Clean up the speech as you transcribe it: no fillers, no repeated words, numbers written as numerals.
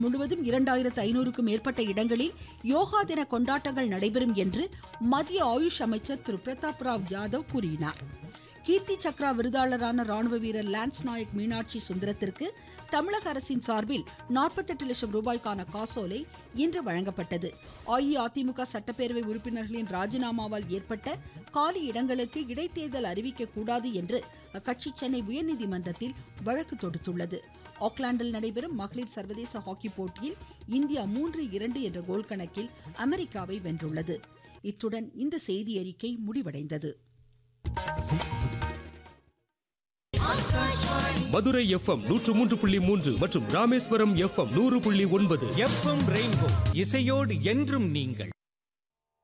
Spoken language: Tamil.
முழுவதும் 2500க்கும் மேற்பட்ட இடங்களில் யோகா தின கொண்டாட்டங்கள் நடைபெறும் என்று மத்திய ஆயுஷ் அமைச்சர் திரு பிரதாப் ராவ் யாதவ் கூறினார். கீர்த்தி சக்ரா விருதாளரான ராணுவ வீரர் லான்ஸ் நாயக் மீனாட்சி சுந்தரத்திற்கு தமிழக அரசின் சார்பில் 48 லட்சம் ரூபாய்க்கான காசோலை இன்று வழங்கப்பட்டது. அஇஅதிமுக சட்டப்பேரவை உறுப்பினர்களின் ராஜினாமாவால் ஏற்பட்ட காலி இடங்களுக்கு இடைத்தேர்தல் அறிவிக்க கூடாது என்று அக்கட்சி சென்னை உயர்நீதிமன்றத்தில் வழக்கு தொடுத்துள்ளது. ஆக்லாந்தில் நடைபெறும் மகளிர் சர்வதேச ஹாக்கி போட்டியில் இந்தியா 3-2 என்ற கோல் கணக்கில் அமெரிக்காவை வென்றுள்ளது. இத்துடன் இந்த செய்தி அறிக்கை முடிவடைந்தது. மதுரை FM 103.3 மற்றும் ராமேஸ்வரம் FM 100.9 FM ரெயின்போ இசையோடு என்றும் நீங்கள்.